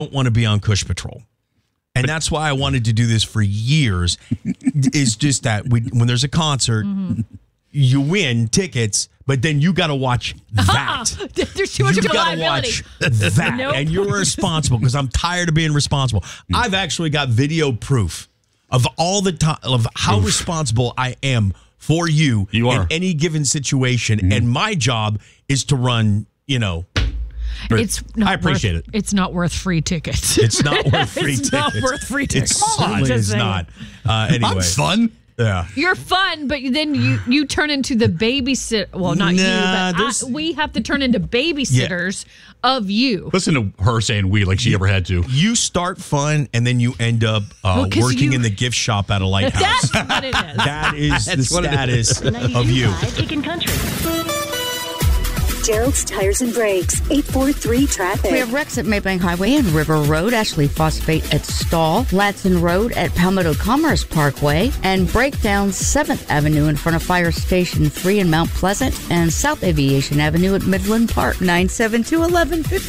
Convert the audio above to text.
don't want to be on Cush Patrol. And that's why I wanted to do this for years, is just that when there's a concert, you win tickets, but then you got to watch that. There's too much You got to reliability. watch that. Nope. And you're responsible, because I'm tired of being responsible. I've actually got video proof of all the time, of how responsible I am for you in any given situation. And my job is to run, It's not I appreciate it. It's not worth free tickets. It's not worth free It's tickets. not worth free tickets. It certainly Just is saying. not. Anyway. I'm fun. Yeah. You're fun, but then you turn into the babysitter. Well, not Nah, you, but we have to turn into babysitters of you. Listen to her saying we like she ever had to. You start fun, and then you end up 'cause working you- in the gift shop at a lighthouse. That's what it is. That is the what it status of you. Taking country. Gerald's Tires and Brakes, 843 traffic. We have wrecks at Maybank Highway and River Road, Ashley Phosphate at Stall, Latson Road at Palmetto Commerce Parkway, and breakdowns 7th Avenue in front of Fire Station 3 in Mount Pleasant, and South Aviation Avenue at Midland Park. 972-1150.